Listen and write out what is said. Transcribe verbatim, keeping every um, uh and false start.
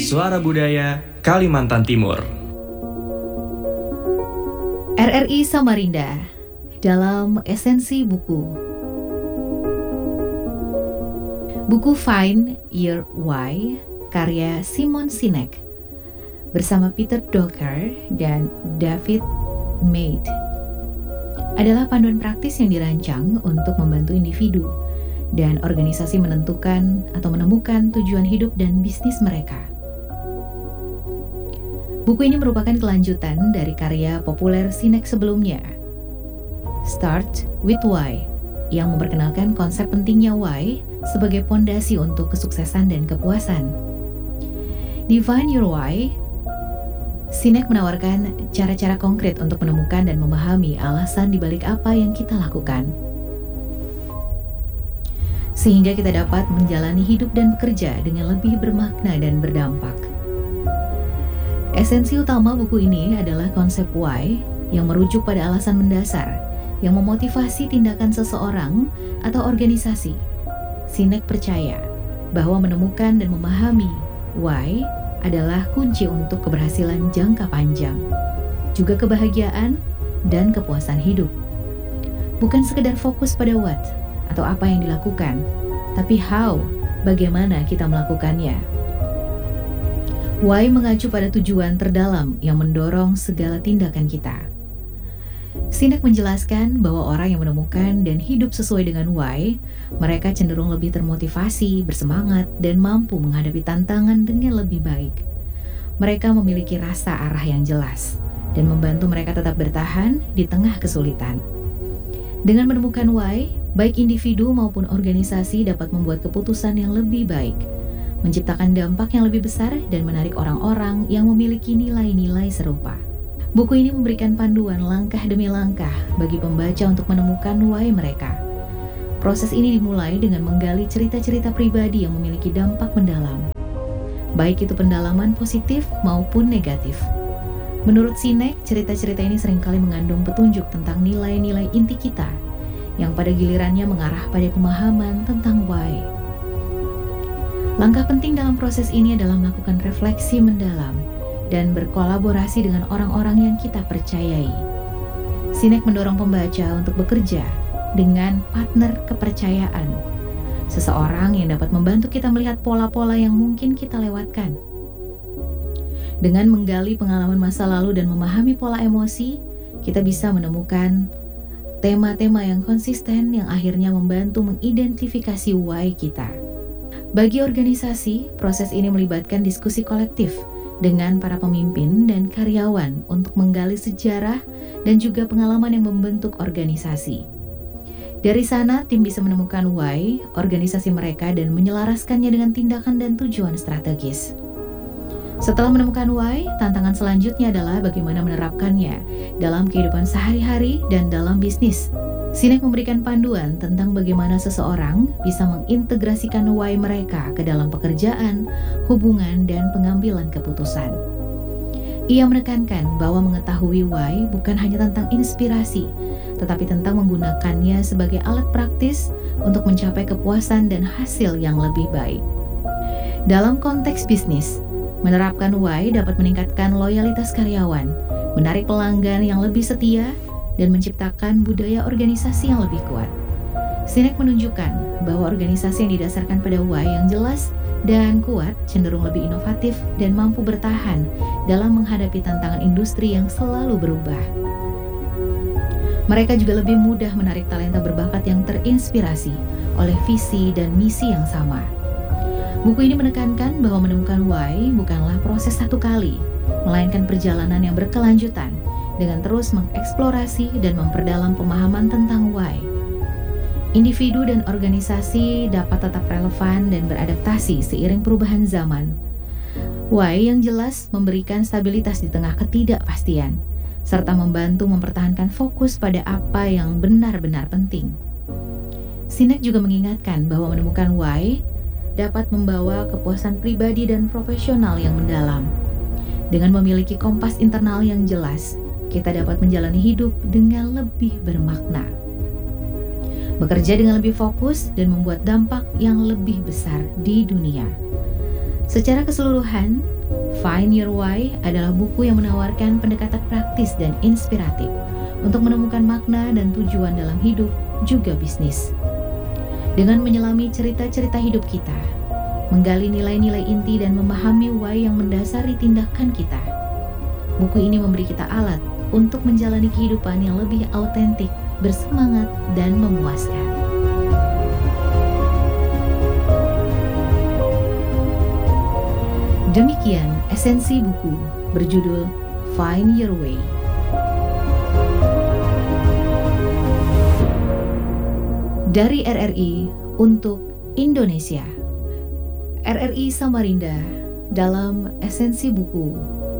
Suara Budaya Kalimantan Timur. R R I Samarinda dalam esensi buku. Buku Find Your Why karya Simon Sinek bersama Peter Drucker dan David Mead adalah panduan praktis yang dirancang untuk membantu individu dan organisasi menentukan atau menemukan tujuan hidup dan bisnis mereka. Buku ini merupakan kelanjutan dari karya populer Sinek sebelumnya, Start with Why, yang memperkenalkan konsep pentingnya why sebagai pondasi untuk kesuksesan dan kepuasan. Di Find Your Why, Sinek menawarkan cara-cara konkret untuk menemukan dan memahami alasan dibalik apa yang kita lakukan, sehingga kita dapat menjalani hidup dan bekerja dengan lebih bermakna dan berdampak. Esensi utama buku ini adalah konsep why yang merujuk pada alasan mendasar yang memotivasi tindakan seseorang atau organisasi. Sinek percaya bahwa menemukan dan memahami why adalah kunci untuk keberhasilan jangka panjang, juga kebahagiaan dan kepuasan hidup. Bukan sekedar fokus pada what atau apa yang dilakukan, tapi how, bagaimana kita melakukannya. Why mengacu pada tujuan terdalam yang mendorong segala tindakan kita. Sinek menjelaskan bahwa orang yang menemukan dan hidup sesuai dengan why, mereka cenderung lebih termotivasi, bersemangat, dan mampu menghadapi tantangan dengan lebih baik. Mereka memiliki rasa arah yang jelas dan membantu mereka tetap bertahan di tengah kesulitan. Dengan menemukan why, baik individu maupun organisasi dapat membuat keputusan yang lebih baik, menciptakan dampak yang lebih besar dan menarik orang-orang yang memiliki nilai-nilai serupa. Buku ini memberikan panduan langkah demi langkah bagi pembaca untuk menemukan why mereka. Proses ini dimulai dengan menggali cerita-cerita pribadi yang memiliki dampak mendalam, baik itu pendalaman positif maupun negatif. Menurut Sinek, cerita-cerita ini seringkali mengandung petunjuk tentang nilai-nilai inti kita, yang pada gilirannya mengarah pada pemahaman tentang why. Langkah penting dalam proses ini adalah melakukan refleksi mendalam dan berkolaborasi dengan orang-orang yang kita percayai. Sinek mendorong pembaca untuk bekerja dengan partner kepercayaan, seseorang yang dapat membantu kita melihat pola-pola yang mungkin kita lewatkan. Dengan menggali pengalaman masa lalu dan memahami pola emosi, kita bisa menemukan tema-tema yang konsisten yang akhirnya membantu mengidentifikasi why kita. Bagi organisasi, proses ini melibatkan diskusi kolektif dengan para pemimpin dan karyawan untuk menggali sejarah dan juga pengalaman yang membentuk organisasi. Dari sana, tim bisa menemukan why organisasi mereka dan menyelaraskannya dengan tindakan dan tujuan strategis. Setelah menemukan why, tantangan selanjutnya adalah bagaimana menerapkannya dalam kehidupan sehari-hari dan dalam bisnis. Sinek memberikan panduan tentang bagaimana seseorang bisa mengintegrasikan why mereka ke dalam pekerjaan, hubungan, dan pengambilan keputusan. Ia menekankan bahwa mengetahui why bukan hanya tentang inspirasi, tetapi tentang menggunakannya sebagai alat praktis untuk mencapai kepuasan dan hasil yang lebih baik. Dalam konteks bisnis, menerapkan why dapat meningkatkan loyalitas karyawan, menarik pelanggan yang lebih setia, dan menciptakan budaya organisasi yang lebih kuat. Sinek menunjukkan bahwa organisasi yang didasarkan pada why yang jelas dan kuat cenderung lebih inovatif dan mampu bertahan dalam menghadapi tantangan industri yang selalu berubah. Mereka juga lebih mudah menarik talenta berbakat yang terinspirasi oleh visi dan misi yang sama. Buku ini menekankan bahwa menemukan why bukanlah proses satu kali, melainkan perjalanan yang berkelanjutan dengan terus mengeksplorasi dan memperdalam pemahaman tentang why. Individu dan organisasi dapat tetap relevan dan beradaptasi seiring perubahan zaman. Why yang jelas memberikan stabilitas di tengah ketidakpastian, serta membantu mempertahankan fokus pada apa yang benar-benar penting. Sinek juga mengingatkan bahwa menemukan why dapat membawa kepuasan pribadi dan profesional yang mendalam. Dengan memiliki kompas internal yang jelas, kita dapat menjalani hidup dengan lebih bermakna, bekerja dengan lebih fokus, dan membuat dampak yang lebih besar di dunia. Secara keseluruhan, Find Your Why adalah buku yang menawarkan pendekatan praktis dan inspiratif untuk menemukan makna dan tujuan dalam hidup juga bisnis. Dengan menyelami cerita-cerita hidup kita, menggali nilai-nilai inti dan memahami why yang mendasari tindakan kita, buku ini memberi kita alat untuk menjalani kehidupan yang lebih autentik, bersemangat, dan memuaskan. Demikian esensi buku berjudul Find Your Way. Dari R R I untuk Indonesia. R R I Samarinda dalam esensi buku